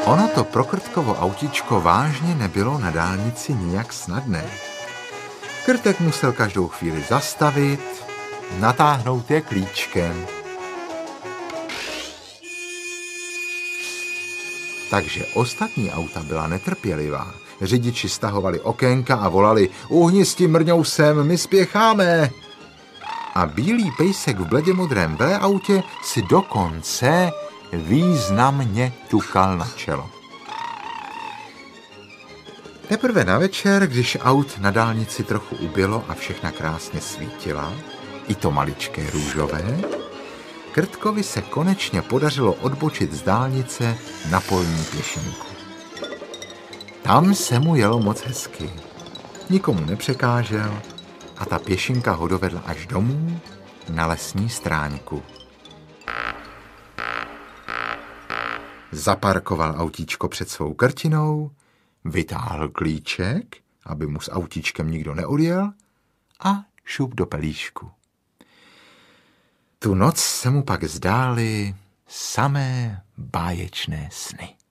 Ono to pro Krtkovo autíčko vážně nebylo na dálnici nijak snadné. Krtek musel každou chvíli zastavit, natáhnout je klíčkem. Takže ostatní auta byla netrpělivá. Řidiči stahovali okénka a volali: "Uhni s tím mrňousem, my spěcháme!" A bílý pejsek v bledě modrém veleautě si dokonce významně ťukal na čelo. Teprve na večer, když aut na dálnici trochu ubylo a všechna krásně svítila, i to maličké růžové, Krtkovi se konečně podařilo odbočit z dálnice na polní pěšinku. Tam se mu jelo moc hezky. Nikomu nepřekážel a ta pěšinka ho dovedla až domů na lesní stráňku. Zaparkoval autíčko před svou krtinou, vytáhl klíček, aby mu s autíčkem nikdo neodjel, a šup do pelíšku. Tu noc se mu pak zdály samé báječné sny.